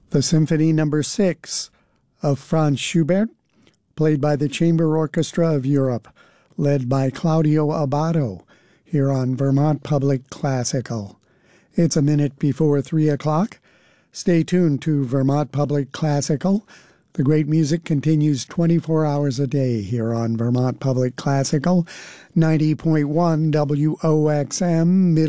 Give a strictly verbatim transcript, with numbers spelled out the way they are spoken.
The Symphony Number Six of Franz Schubert, played by the Chamber Orchestra of Europe, led by Claudio Abbado, here on Vermont Public Classical. It's a minute before three o'clock. Stay tuned to Vermont Public Classical. The great music continues twenty-four hours a day here on Vermont Public Classical, ninety point one W O X M,